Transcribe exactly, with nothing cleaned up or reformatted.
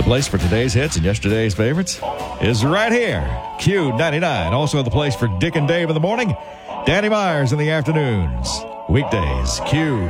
place for today's hits and yesterday's favorites is right here. Q ninety-nine. Also the place for Dick and Dave in the morning. Danny Myers in the afternoons. Weekdays, Q